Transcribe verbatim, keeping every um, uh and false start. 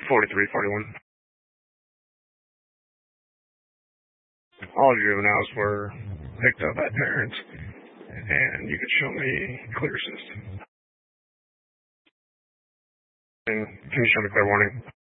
forty-three forty-one. All juveniles were picked up by parents, and you could show me clear system. And can you show me clear warning?